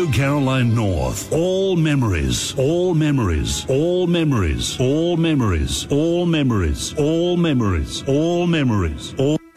Caroline North. All memories, all memories, all memories, all memories, all memories, all memories, all memories, all